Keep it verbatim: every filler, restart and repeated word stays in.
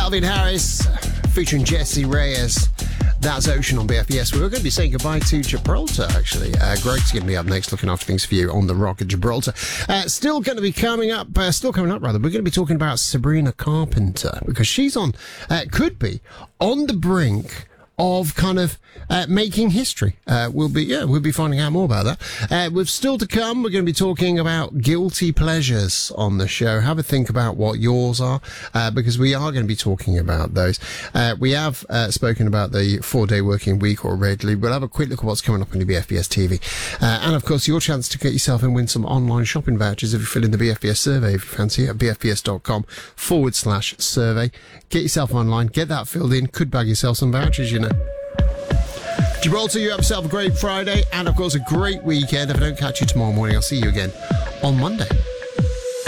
Calvin Harris featuring Jesse Reyes. That's Ocean on B F B S. We're going to be saying goodbye to Gibraltar, actually. Uh, Greg's going to be up next, looking after things for you on the Rock at Gibraltar. Uh, still going to be coming up, uh, still coming up, rather. We're going to be talking about Sabrina Carpenter, because she's on, uh, could be on the brink of kind of uh, making history. Uh, we'll be, yeah, we'll be finding out more about that. Uh, with still to come, we're going to be talking about guilty pleasures on the show. Have a think about what yours are, uh, because we are going to be talking about those. Uh, we have uh, spoken about the four-day working week already. We'll have a quick look at what's coming up on the B F B S T V. Uh, and, of course, your chance to get yourself and win some online shopping vouchers if you fill in the B F B S survey, if you fancy it, at bfbs.com forward slash survey. Get yourself online, get that filled in, could bag yourself some vouchers, you know. Gibraltar, you have yourself a great Friday and, of course, a great weekend. If I don't catch you tomorrow morning, I'll see you again on Monday.